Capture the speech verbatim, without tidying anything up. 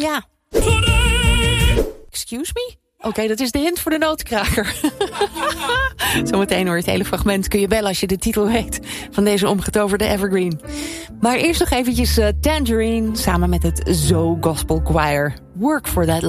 Ja. Excuse me? Oké, okay, dat is de hint voor de notenkraker. Zometeen hoor je het hele fragment. Kun je bellen als je de titel weet van deze omgetoverde evergreen. Maar eerst nog eventjes uh, Tangerine samen met het Zo Gospel Choir. Work for that